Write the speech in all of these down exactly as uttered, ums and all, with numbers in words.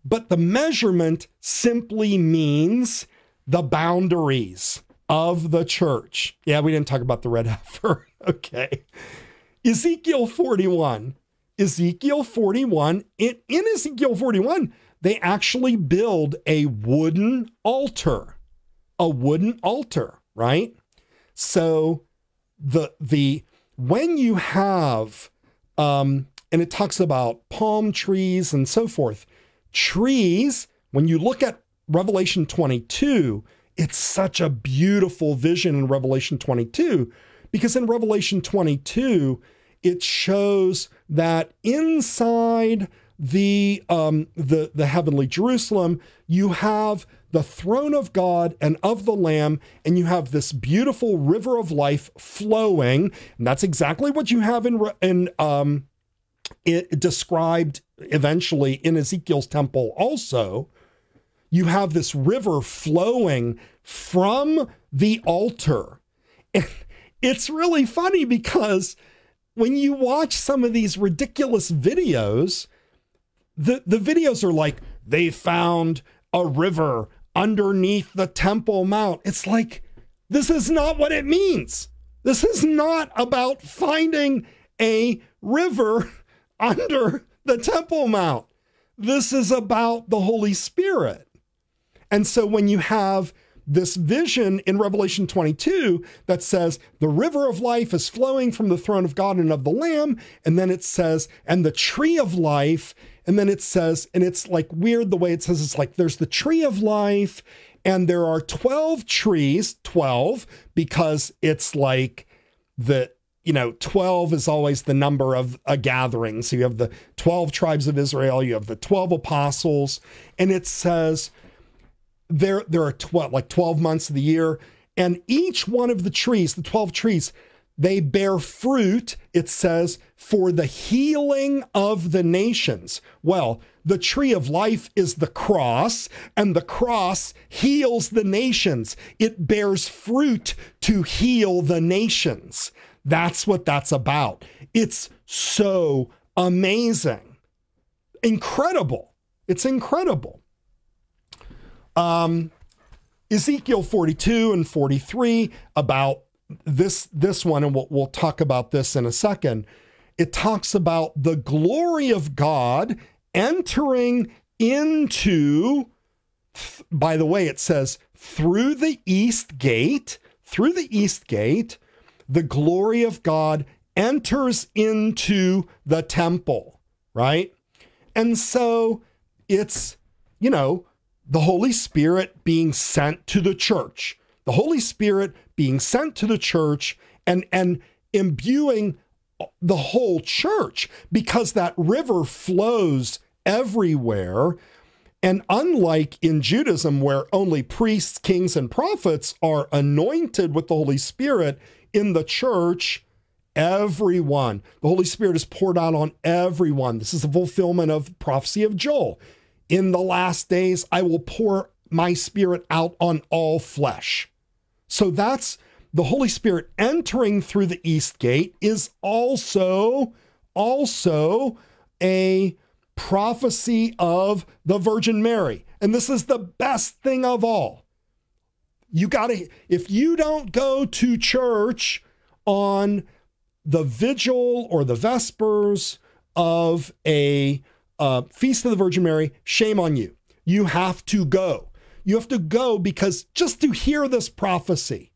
but the measurement simply means the boundaries of the church. Yeah, we didn't talk about the red heifer. Okay. Ezekiel forty-one. Ezekiel forty-one. In, in Ezekiel forty-one, they actually build a wooden altar. A wooden altar, right? So the the when you have um, and it talks about palm trees and so forth, trees, when you look at Revelation twenty-two, it's such a beautiful vision in Revelation twenty-two, because in Revelation twenty-two, it shows that inside the, um, the, the heavenly Jerusalem, you have the throne of God and of the Lamb, and you have this beautiful river of life flowing. And that's exactly what you have in, in um, it described eventually in Ezekiel's temple also. You have this river flowing from the altar. And it's really funny because when you watch some of these ridiculous videos, the, the videos are like, they found a river underneath the Temple Mount. It's like, this is not what it means. This is not about finding a river under the Temple Mount. This is about the Holy Spirit. And so when you have this vision in Revelation twenty-two that says the river of life is flowing from the throne of God and of the Lamb, and then it says, and the tree of life, and then it says, and it's like weird the way it says, it's like there's the tree of life, and there are twelve trees, twelve, because it's like the, you know, twelve is always the number of a gathering. So you have the twelve tribes of Israel, you have the twelve apostles, and it says, There, there are twelve, like twelve months of the year, and each one of the trees, the twelve trees, they bear fruit, it says, for the healing of the nations. Well, the tree of life is the cross, and the cross heals the nations. It bears fruit to heal the nations. That's what that's about. It's so amazing. Incredible. It's incredible. Um, Ezekiel forty-two and forty-three, about this, this one, and we'll, we'll talk about this in a second. It talks about the glory of God entering into, by the way, it says through the east gate, through the east gate, the glory of God enters into the temple, right? And so it's, you know, the Holy Spirit being sent to the church, the Holy Spirit being sent to the church and, and imbuing the whole church, because that river flows everywhere. And unlike in Judaism, where only priests, kings, and prophets are anointed with the Holy Spirit, in the church, everyone, the Holy Spirit is poured out on everyone. This is the fulfillment of prophecy of Joel. In the last days, I will pour my Spirit out on all flesh. So that's the Holy Spirit entering through the east gate is also, also a prophecy of the Virgin Mary. And this is the best thing of all. You gotta, if you don't go to church on the vigil or the Vespers of a Uh, Feast of the Virgin Mary, shame on you. You have to go. You have to go because just to hear this prophecy,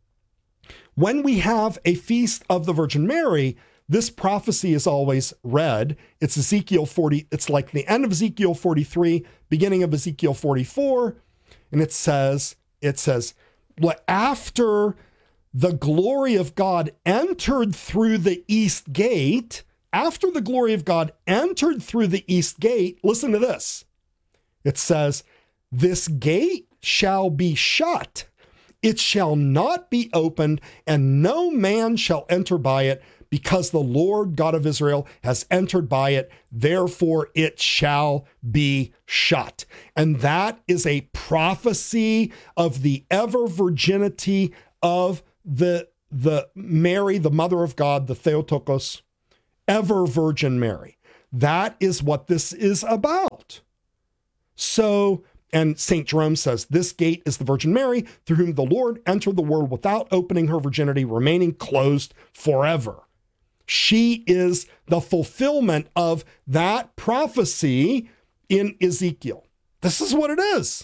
when we have a Feast of the Virgin Mary, this prophecy is always read. It's Ezekiel forty. It's like the end of Ezekiel forty-three, beginning of Ezekiel forty-four. And it says, it says, after the glory of God entered through the east gate, after the glory of God entered through the east gate, listen to this. It says, this gate shall be shut. It shall not be opened, and no man shall enter by it, because the Lord God of Israel has entered by it. Therefore it shall be shut. And that is a prophecy of the ever virginity of the, the Mary, the mother of God, the Theotokos, ever Virgin Mary. That is what this is about. So, and Saint Jerome says, this gate is the Virgin Mary, through whom the Lord entered the world without opening her virginity, remaining closed forever. She is the fulfillment of that prophecy in Ezekiel. This is what it is.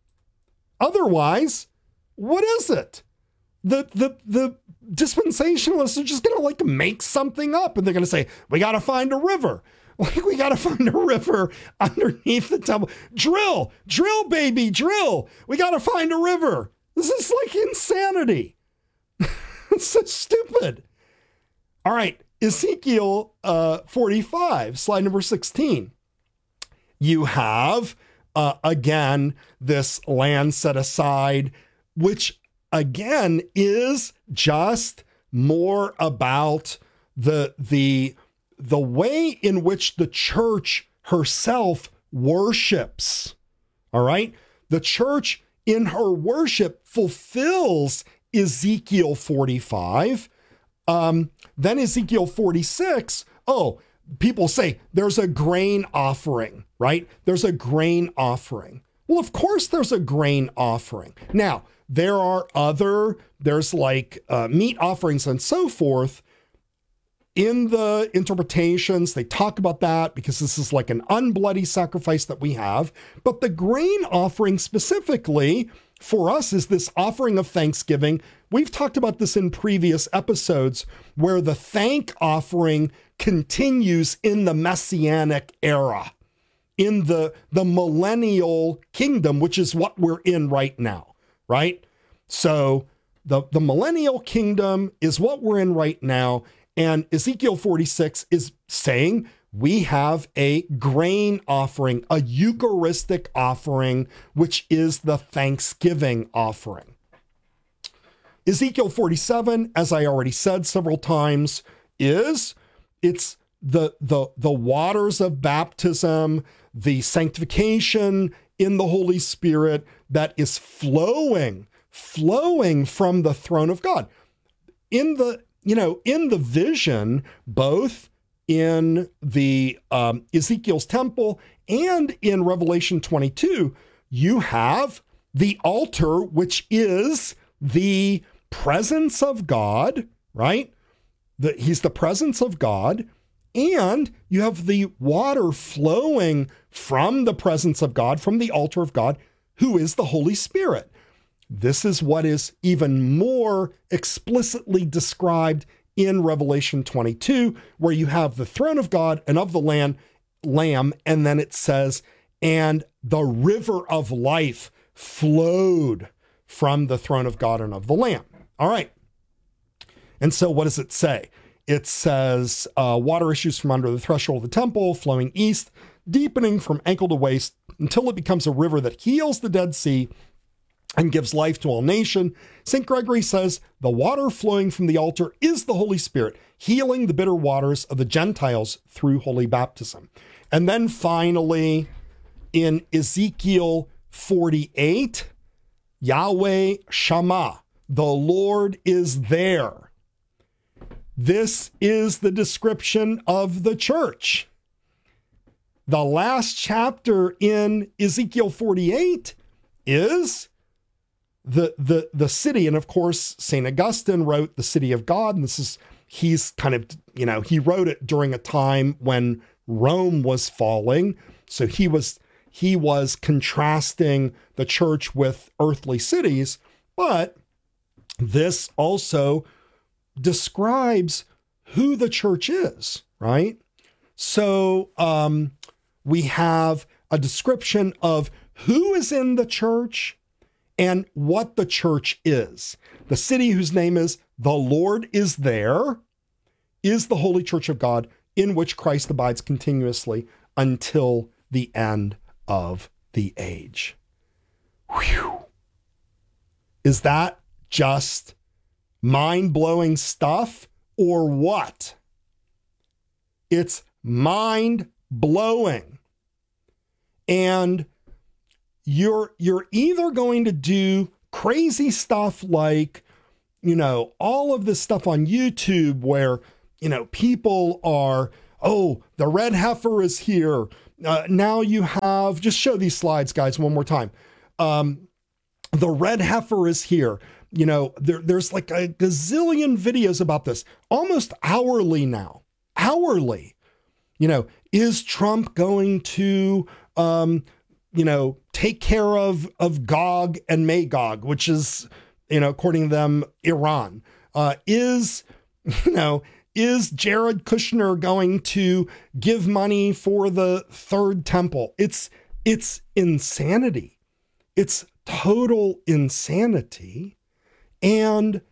Otherwise, what is it? The, the, the dispensationalists are just going to like make something up, and they're going to say, we got to find a river. Like, we got to find a river underneath the temple. Drill, drill, baby, drill. We got to find a river. This is like insanity. It's so stupid. All right, Ezekiel uh, forty-five, slide number sixteen. You have, uh, again, this land set aside, which, again, is just more about the, the, the way in which the church herself worships. All right? The church in her worship fulfills Ezekiel forty-five. Um, then Ezekiel forty-six, oh, people say there's a grain offering, right? There's a grain offering. Well, of course there's a grain offering. Now, there are other, there's like uh, meat offerings and so forth. In the interpretations, they talk about that because this is like an unbloody sacrifice that we have. But the grain offering specifically for us is this offering of thanksgiving. We've talked about this in previous episodes where the thank offering continues in the Messianic era, in the, the millennial kingdom, which is what we're in right now, right? So the, the millennial kingdom is what we're in right now. And Ezekiel forty-six is saying we have a grain offering, a Eucharistic offering, which is the thanksgiving offering. Ezekiel forty-seven, as I already said several times, is it's the, the, the waters of baptism, the sanctification in the Holy Spirit that is flowing, flowing from the throne of God. In the You know, in the vision, both in the um, Ezekiel's temple and in Revelation twenty-two, you have the altar, which is the presence of God, right? The, he's the presence of God. And you have the water flowing from the presence of God, from the altar of God, who is the Holy Spirit. This is what is even more explicitly described in Revelation twenty-two, where you have the throne of God and of the Lamb, Lamb, and then it says, and the river of life flowed from the throne of God and of the Lamb. All right. And so what does it say? It says, uh, water issues from under the threshold of the temple, flowing east, deepening from ankle to waist until it becomes a river that heals the Dead Sea and gives life to all nation. Saint Gregory says, the water flowing from the altar is the Holy Spirit, healing the bitter waters of the Gentiles through holy baptism. And then finally, in Ezekiel forty-eight, Yahweh Shammah, the Lord is there. This is the description of the church. The last chapter in Ezekiel forty-eight is the, the, the city. And of course, Saint Augustine wrote the City of God. And this is, he's kind of, you know, he wrote it during a time when Rome was falling. So he was, he was contrasting the church with earthly cities, but this also describes who the church is, right? So um, we have a description of who is in the church and what the church is. The city whose name is the Lord is there is the Holy Church of God, in which Christ abides continuously until the end of the age. Whew. Is that just mind-blowing stuff or what? It's mind-blowing. And you're you're either going to do crazy stuff like, you know, all of this stuff on YouTube where, you know, people are, oh, the red heifer is here. Uh, now you have, just show these slides, guys, one more time. Um, the red heifer is here. You know, there, there's like a gazillion videos about this, almost hourly now, hourly. You know, is Trump going to, um, you know, take care of, of Gog and Magog, which is, you know, according to them, Iran? Uh, is, you know, is Jared Kushner going to give money for the third temple? It's, it's insanity. It's total insanity. And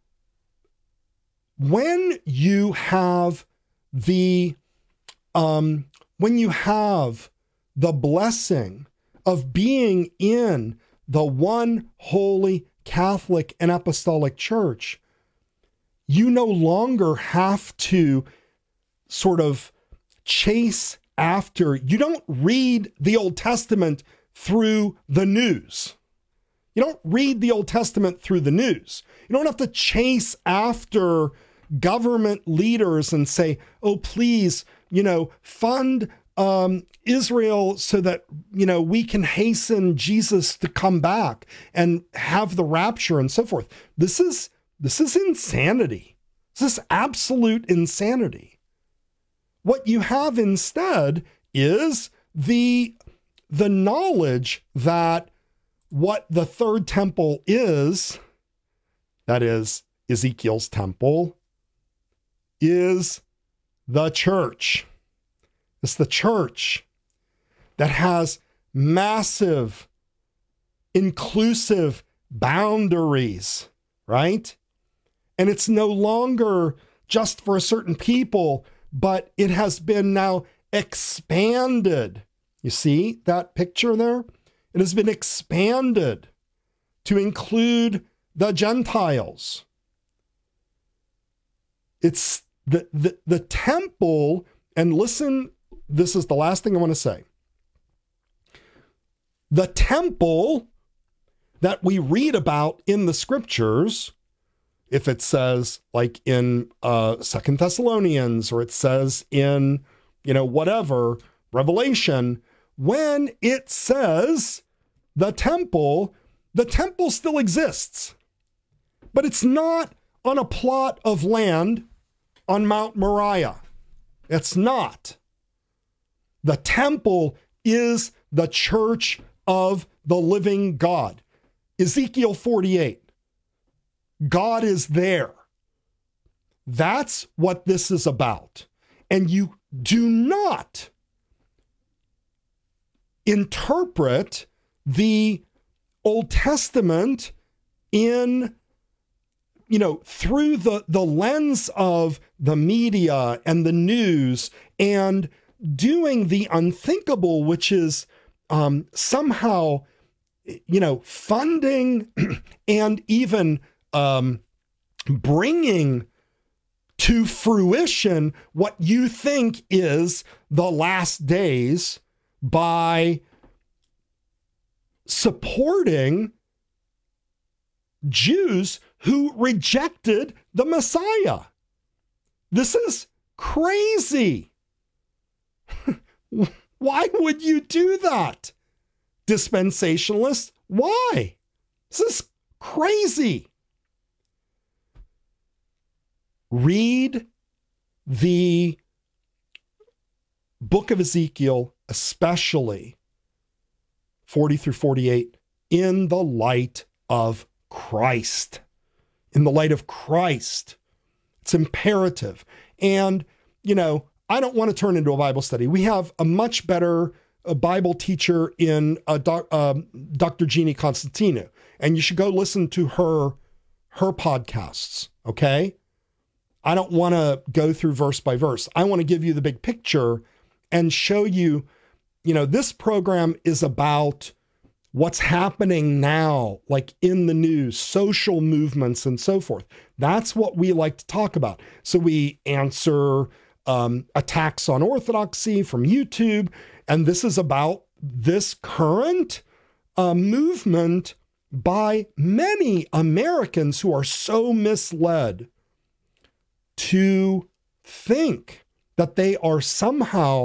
when you have the, um, when you have the blessing of being in the one holy Catholic and Apostolic Church, you no longer have to sort of chase after. You don't read the Old Testament through the news. You don't read the Old Testament through the news. You don't have to chase after government leaders and say, oh, please, you know, fund um, Israel so that, you know, we can hasten Jesus to come back and have the rapture and so forth. This is This is insanity. This is absolute insanity. What you have instead is the, the knowledge that what the third temple is, that is Ezekiel's temple, is the church. It's the church that has massive, inclusive boundaries, right? And it's no longer just for a certain people, but it has been now expanded. You see that picture there? It has been expanded to include the Gentiles. It's the, the, the temple, and listen, this is the last thing I want to say. The temple that we read about in the scriptures, if it says like in uh, Second Thessalonians, or it says in, you know, whatever, Revelation, when it says the temple, the temple still exists, but it's not on a plot of land on Mount Moriah. It's not. The temple is the church of the living God. Ezekiel forty-eight. God is there. That's what this is about. And you do not interpret the Old Testament in, you know, through the, the lens of the media and the news and doing the unthinkable, which is um, somehow, you know, funding and even um, bringing to fruition what you think is the last days by supporting Jews who rejected the Messiah. This is crazy. Why would you do that, dispensationalists? Why? This is crazy. Read the book of Ezekiel, especially forty through forty-eight, in the light of Christ. In the light of Christ. It's imperative. And, you know, I don't want to turn into a Bible study. We have a much better a Bible teacher in uh, doc, uh, Doctor Jeannie Constantino, and you should go listen to her, her podcasts, okay? I don't want to go through verse by verse. I want to give you the big picture and show you, you know, this program is about what's happening now, like in the news, social movements and so forth. That's what we like to talk about. So we answer um, attacks on orthodoxy from YouTube, and this is about this current uh, movement by many Americans who are so misled to think that they are somehow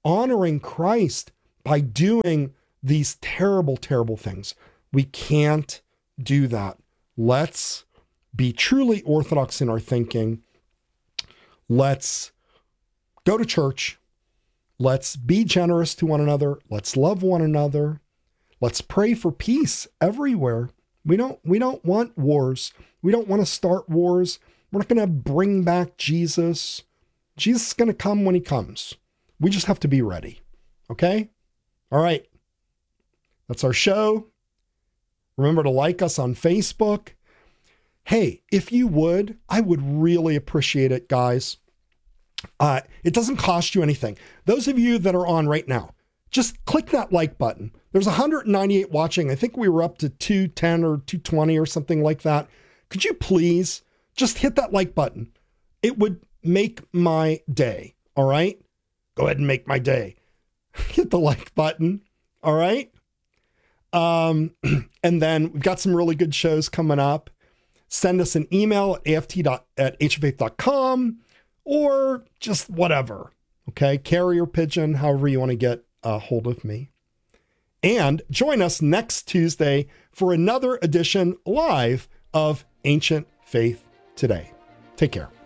honoring Christ by doing these terrible, terrible things. We can't do that. Let's be truly orthodox in our thinking. Let's go to church. Let's be generous to one another. Let's love one another. Let's pray for peace everywhere. We don't, we don't want wars. We don't want to start wars. We're not going to bring back Jesus. Jesus is going to come when he comes. We just have to be ready. Okay? All right. That's our show. Remember to like us on Facebook. Hey, if you would, I would really appreciate it, guys. Uh, it doesn't cost you anything. Those of you that are on right now, just click that like button. There's one hundred ninety-eight watching. I think we were up to two ten or two twenty or something like that. Could you please just hit that like button? It would make my day. All right? Go ahead and make my day. Hit the like button. All right? Um, and then we've got some really good shows coming up. Send us an email at aft at hfaith dot com or just whatever. Okay. Carrier pigeon, however you want to get a hold of me. And join us next Tuesday for another edition live of Ancient Faith Today. Take care.